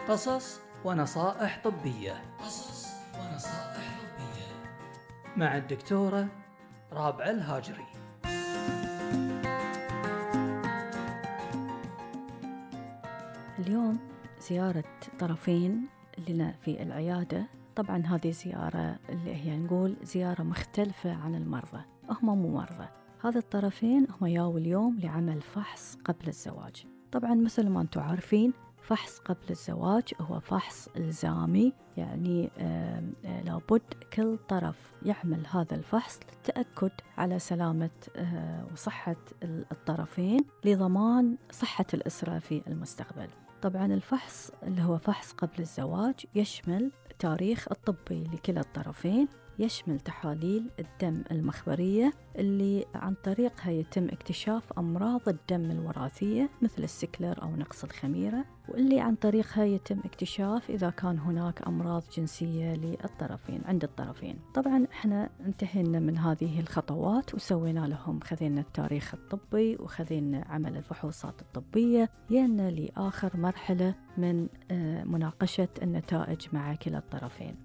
قصص ونصائح طبية. قصص ونصائح طبية مع الدكتورة رابعة الهاجري. اليوم زيارة طرفين لنا في العيادة. طبعا هذه زيارة اللي هي نقول زيارة مختلفة عن المرضى، هم مو مرضى. هذا الطرفين هم ياو اليوم لعمل فحص قبل الزواج. طبعا مثل ما انتم عارفين فحص قبل الزواج هو فحص إلزامي، يعني لابد كل طرف يعمل هذا الفحص للتأكد على سلامة وصحة الطرفين لضمان صحة الأسرة في المستقبل. طبعا الفحص اللي هو فحص قبل الزواج يشمل تاريخ الطبي لكلا الطرفين، يشمل تحاليل الدم المخبرية اللي عن طريقها يتم اكتشاف أمراض الدم الوراثية مثل السكلر أو نقص الخميرة، واللي عن طريقها يتم اكتشاف إذا كان هناك أمراض جنسية للطرفين عند الطرفين. طبعا احنا انتهينا من هذه الخطوات وسوينا لهم، خذينا التاريخ الطبي وخذينا عمل الفحوصات الطبية، ينا لآخر مرحلة من مناقشة النتائج مع كلا الطرفين.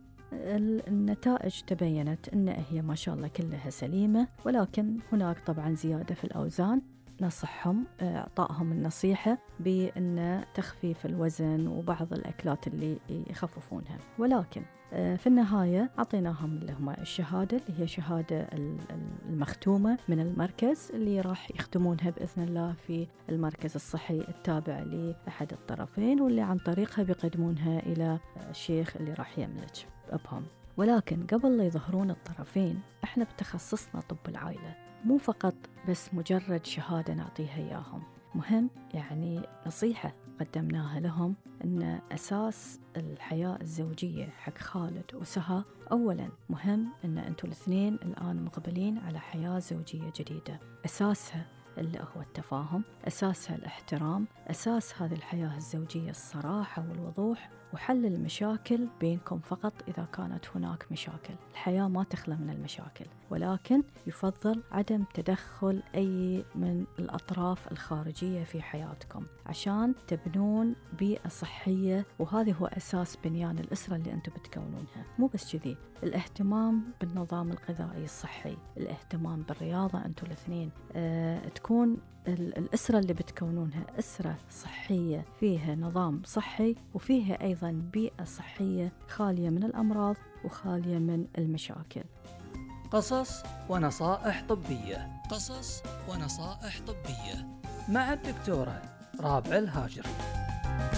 النتائج تبينت أن هي ما شاء الله كلها سليمة، ولكن هناك طبعا زيادة في الأوزان. نصحهم أعطائهم النصيحة بأن تخفيف الوزن وبعض الأكلات اللي يخففونها، ولكن في النهاية أعطيناهم اللي هم الشهادة اللي هي شهادة المختومة من المركز اللي راح يختمونها بإذن الله في المركز الصحي التابع لأحد الطرفين، واللي عن طريقها بيقدمونها إلى الشيخ اللي راح يملك بهم. ولكن قبل لا يظهرون الطرفين احنا بتخصصنا طب العائلة مو فقط بس مجرد شهادة نعطيها إياهم، مهم يعني نصيحة قدمناها لهم أن أساس الحياة الزوجية حق خالد وسها أولا مهم أن أنتوا الاثنين الآن مقبلين على حياة زوجية جديدة، أساسها اللي هو التفاهم، أساسها الاحترام، أساس هذه الحياة الزوجية الصراحة والوضوح وحل المشاكل بينكم فقط إذا كانت هناك مشاكل. الحياة ما تخلى من المشاكل، ولكن يفضل عدم تدخل أي من الأطراف الخارجية في حياتكم عشان تبنون بيئة صحية، وهذا هو أساس بنيان الأسرة اللي أنتم بتكونونها. مو بس كذي، الاهتمام بالنظام الغذائي الصحي، الاهتمام بالرياضة، أنتم الاثنين تكون الأسرة اللي بتكونونها أسرة صحية فيها نظام صحي وفيها أيضا بيئة صحية خالية من الأمراض وخالية من المشاكل. قصص ونصائح طبية. قصص ونصائح طبية مع الدكتورة رابعة الهاجري.